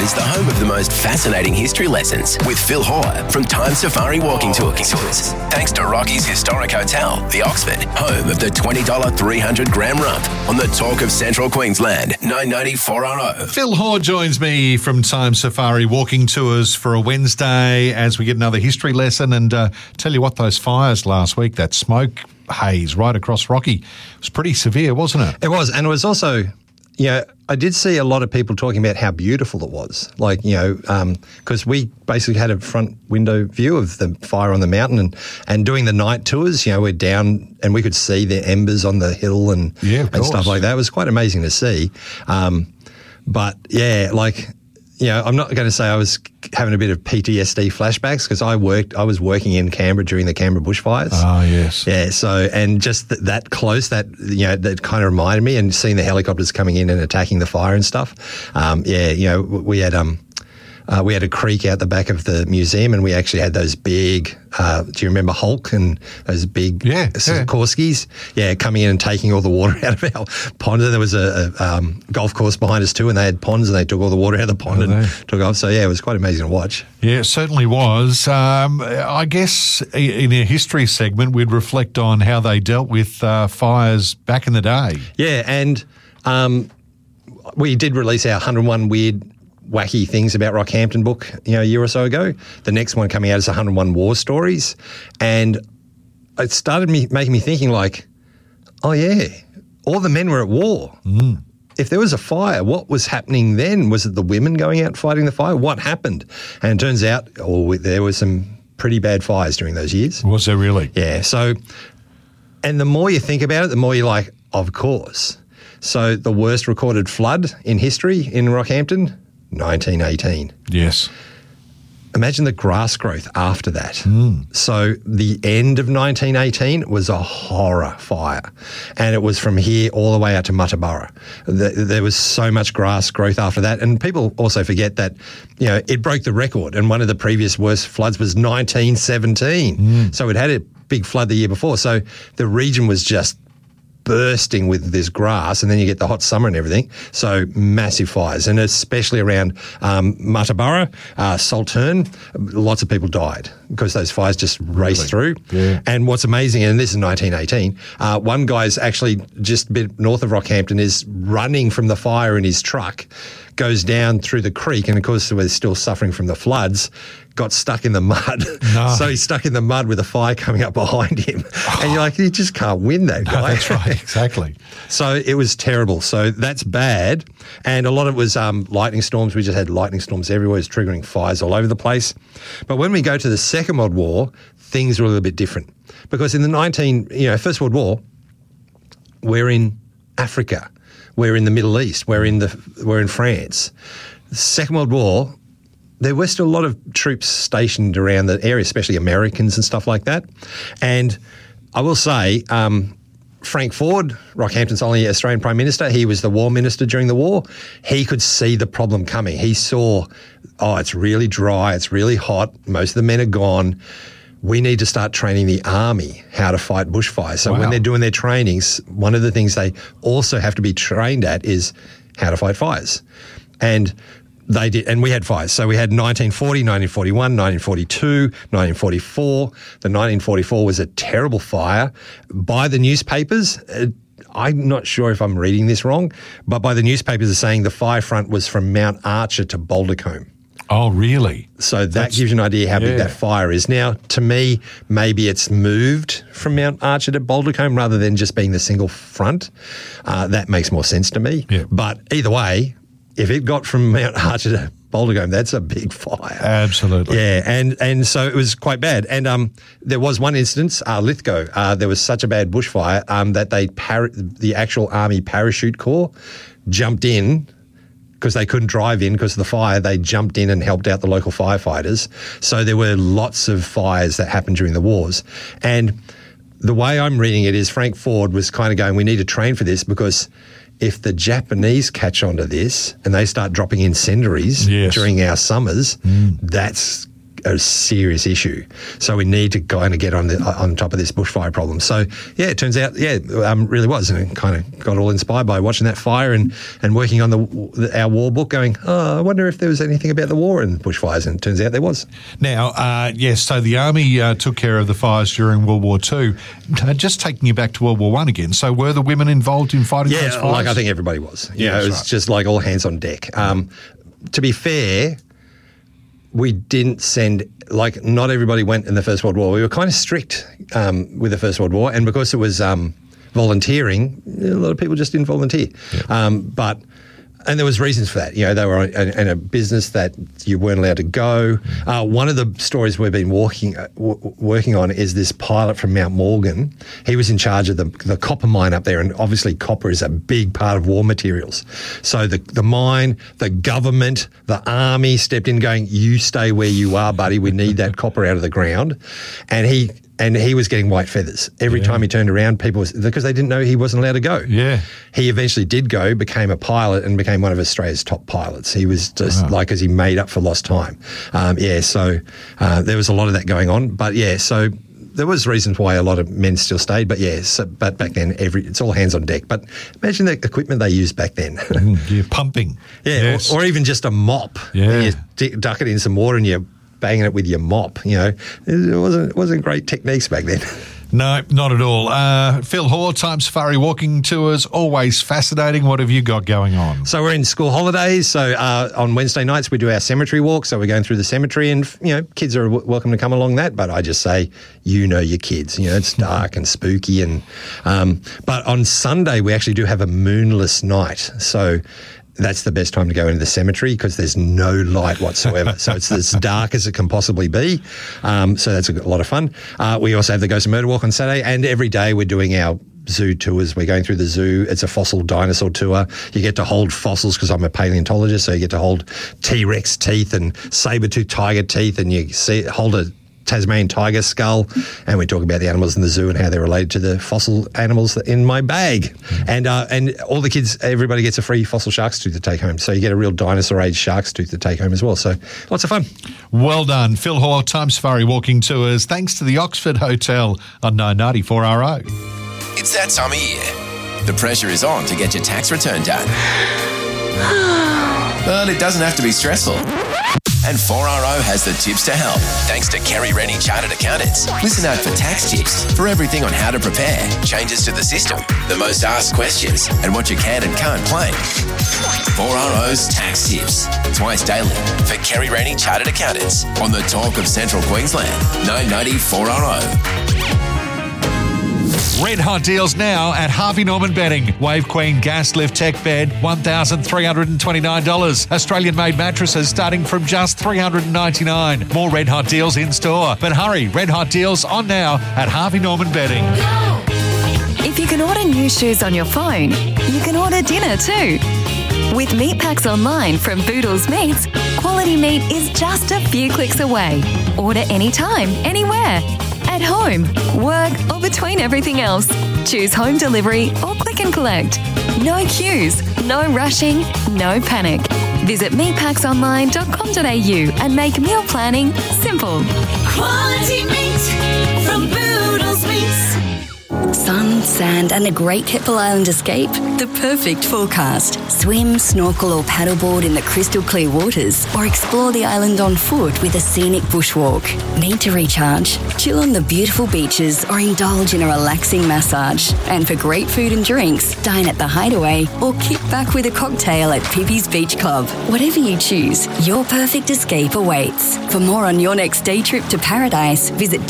is the home of the most fascinating history lessons with Phil Hoare from Time Safari Walking Tours. Thanks to Rocky's Historic Hotel, the Oxford, home of the $20 300 gram rump on the Talk of Central Queensland, 990 4RO. Phil Hoare joins me from Time Safari Walking Tours for a Wednesday as we get another history lesson and tell you what, those fires last week, that smoke haze right across Rocky, was pretty severe, wasn't it? It was, and it was also, I did see a lot of people talking about how beautiful it was. Like, because we basically had a front window view of the fire on the mountain and doing the night tours, we're down and we could see the embers on the hill and stuff like that. It was quite amazing to see. But yeah, I'm not going to say I was having a bit of PTSD flashbacks because I was working in Canberra during the Canberra bushfires. Oh, yes. Yeah, so, and just that close, that kind of reminded me, and seeing the helicopters coming in and attacking the fire and stuff. We had a creek out the back of the museum and we actually had those big, do you remember Hulk and those big Korskis? Yeah, coming in and taking all the water out of our pond. And there was a golf course behind us too, and they had ponds and they took all the water out of the pond and took off. So, yeah, it was quite amazing to watch. Yeah, it certainly was. I guess in a history segment, we'd reflect on how they dealt with fires back in the day. Yeah, and we did release our 101 Weird Wacky Things About Rockhampton book, a year or so ago. The next one coming out is 101 War Stories. And it started making me thinking oh yeah, all the men were at war. Mm. If there was a fire, what was happening then? Was it the women going out fighting the fire? What happened? And it turns out there were some pretty bad fires during those years. Was there really? Yeah. So, and the more you think about it, the more you're like, of course. So the worst recorded flood in history in Rockhampton, 1918. Yes. Imagine the grass growth after that. Mm. So the end of 1918 was a horror fire, and it was from here all the way out to Muttaburra. There was so much grass growth after that, and people also forget that it broke the record, and one of the previous worst floods was 1917. Mm. So it had a big flood the year before. So the region was just bursting with this grass, and then you get the hot summer and everything. So massive fires, and especially around Muttaburra, Saltern, lots of people died because those fires just raced through. Yeah. And what's amazing, and this is 1918, one guy's actually just a bit north of Rockhampton is running from the fire in his truck, goes down through the creek, and of course we're still suffering from the floods, got stuck in the mud. No. So he's stuck in the mud with a fire coming up behind him. Oh. And you're like, you just can't win that guy. No, that's right, exactly. So it was terrible. So that's bad. And a lot of it was lightning storms. We just had lightning storms everywhere. It was triggering fires all over the place. But when we go to the Second World War, things were a little bit different. Because in the First World War, we're in Africa. We're in the Middle East. We're in France. The Second World War, there were still a lot of troops stationed around the area, especially Americans and stuff like that. And I will say, Frank Ford, Rockhampton's only Australian Prime Minister, he was the War Minister during the war. He could see the problem coming. He saw, it's really dry, it's really hot, most of the men are gone. We need to start training the army how to fight bushfires. So when they're doing their trainings, one of the things they also have to be trained at is how to fight fires. And they did, and we had fires. So we had 1940, 1941, 1942, 1944. The 1944 was a terrible fire. By the newspapers, I'm not sure if I'm reading this wrong, but by the newspapers are saying the fire front was from Mount Archer to Baldercombe. Oh, really? So that gives you an idea how big that fire is. Now, to me, maybe it's moved from Mount Archer to Baldercombe rather than just being the single front. That makes more sense to me. Yeah. But either way, if it got from Mount Archer to Baldercombe, that's a big fire. Absolutely. Yeah, and so it was quite bad. And there was one instance, Lithgow, there was such a bad bushfire that the actual Army Parachute Corps jumped in because they couldn't drive in because of the fire. They jumped in and helped out the local firefighters. So there were lots of fires that happened during the wars. And the way I'm reading it is Frank Ford was kind of going, we need to train for this because if the Japanese catch on to this and they start dropping incendiaries during our summers, that's a serious issue. So we need to kind of get on top of this bushfire problem. So, yeah, it turns out, really was. And kind of got all inspired by watching that fire and working on our war book, going, I wonder if there was anything about the war and bushfires. And it turns out there was. Now, so the Army took care of the fires during World War II. Just taking you back to World War I again. So were the women involved in fighting those fires? Like I think everybody was. It was just like all hands on deck. To be fair, we didn't send, not everybody went in the First World War. We were kind of strict with the First World War, and because it was volunteering, a lot of people just didn't volunteer. Yeah. And there was reasons for that. They were in a business that you weren't allowed to go. One of the stories we've been working on is this pilot from Mount Morgan. He was in charge of the copper mine up there, and obviously copper is a big part of war materials. So the mine, the government, the army stepped in going, you stay where you are, buddy. We need that copper out of the ground. And he was getting white feathers. Every time he turned around, because they didn't know he wasn't allowed to go. Yeah. He eventually did go, became a pilot, and became one of Australia's top pilots. He was just because he made up for lost time. So there was a lot of that going on. But so there was reasons why a lot of men still stayed. But but back then, it's all hands on deck. But imagine the equipment they used back then. Pumping. Yes. Or even just a mop. Yeah. You duck it in some water and you banging it with your mop, it wasn't great techniques back then. No, not at all. Phil Hoare, Time Safari Walking Tours, always fascinating. What have you got going on? So we're in school holidays. So on Wednesday nights we do our cemetery walk. So we're going through the cemetery, and kids are welcome to come along that. But I just say, your kids. It's dark and spooky, and but on Sunday we actually do have a moonless night. So that's the best time to go into the cemetery because there's no light whatsoever. So it's as dark as it can possibly be. So that's a lot of fun. We also have the Ghost and Murder Walk on Saturday, and every day we're doing our zoo tours. We're going through the zoo. It's a fossil dinosaur tour. You get to hold fossils because I'm a paleontologist, so you get to hold T-Rex teeth and saber-toothed tiger teeth, and you hold a Tasmanian tiger skull, and we talk about the animals in the zoo and how they're related to the fossil animals in my bag. And all the kids, everybody gets a free fossil shark's tooth to take home. So you get a real dinosaur age shark's tooth to take home as well. So lots of fun. Well done. Phil Hoare, Time Safari Walking Tours. Thanks to the Oxford Hotel on 990 4RO. It's that time of year. The pressure is on to get your tax return done. But it doesn't have to be stressful. And 4RO has the tips to help. Thanks to Kerry Rennie Chartered Accountants. Listen out for tax tips for everything on how to prepare, changes to the system, the most asked questions, and what you can and can't claim. 4RO's Tax Tips. Twice daily for Kerry Rennie Chartered Accountants on the Talk of Central Queensland. 990 4RO. Red hot deals now at Harvey Norman Bedding. Wave Queen Gas Lift Tech Bed, $1,329. Australian-made mattresses starting from just $399. More red hot deals in store. But hurry, red hot deals on now at Harvey Norman Bedding. If you can order new shoes on your phone, you can order dinner too. With meat packs online from Boodles Meats, quality meat is just a few clicks away. Order anytime, anywhere. At home, work, or between everything else. Choose home delivery or click and collect. No queues, no rushing, no panic. Visit meatpacksonline.com.au and make meal planning simple. Quality meat from Boodles Meats. Sun, sand and a great Keppel Island escape? The perfect forecast. Swim, snorkel or paddleboard in the crystal clear waters, or explore the island on foot with a scenic bushwalk. Need to recharge? Chill on the beautiful beaches or indulge in a relaxing massage. And for great food and drinks, dine at the Hideaway or kick back with a cocktail at Pippi's Beach Club. Whatever you choose, your perfect escape awaits. For more on your next day trip to paradise, visit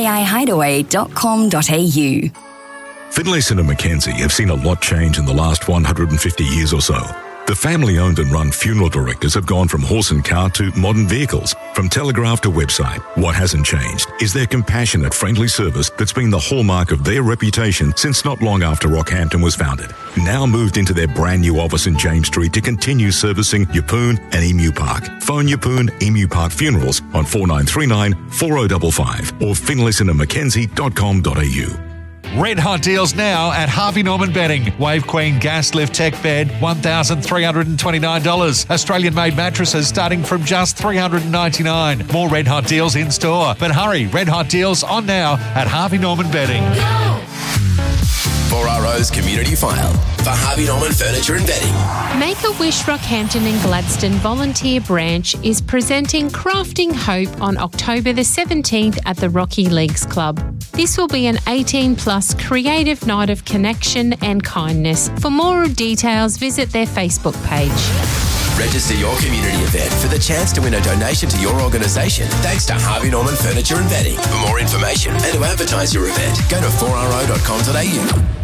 gkihideaway.com.au. Finlayson and Mackenzie have seen a lot change in the last 150 years or so. The family-owned and run funeral directors have gone from horse and cart to modern vehicles, from telegraph to website. What hasn't changed is their compassionate, friendly service that's been the hallmark of their reputation since not long after Rockhampton was founded. Now moved into their brand new office in James Street to continue servicing Yeppoon and Emu Park. Phone Yeppoon Emu Park Funerals on 4939 4055 or finlaysonandmackenzie.com.au. Red hot deals now at Harvey Norman Bedding. Wave Queen Gas Lift Tech Bed, $1,329. Australian-made mattresses starting from just $399. More red hot deals in store. But hurry, red hot deals on now at Harvey Norman Bedding. 4RO's Community File for Harvey Norman Furniture and Bedding. Make-A-Wish Rockhampton and Gladstone Volunteer Branch is presenting Crafting Hope on October the 17th at the Rocky Leagues Club. This will be an 18-plus creative night of connection and kindness. For more details, visit their Facebook page. Register your community event for the chance to win a donation to your organisation thanks to Harvey Norman Furniture and Bedding. For more information and to advertise your event, go to 4ro.com.au.